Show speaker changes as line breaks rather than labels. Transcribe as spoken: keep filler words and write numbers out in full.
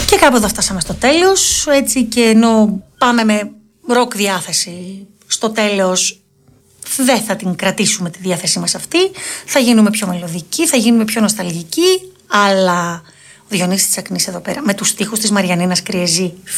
Και κάπου εδώ φτάσαμε στο τέλος. Έτσι, και ενώ πάμε με ροκ διάθεση στο τέλος, δεν θα την κρατήσουμε τη διάθεσή μας αυτή. Θα γίνουμε πιο μελωδικοί, θα γίνουμε πιο νοσταλγικοί. Αλλά ο Διονύσης Τσακνής εδώ πέρα με τους στίχους της Μαριαννίνας Κριεζή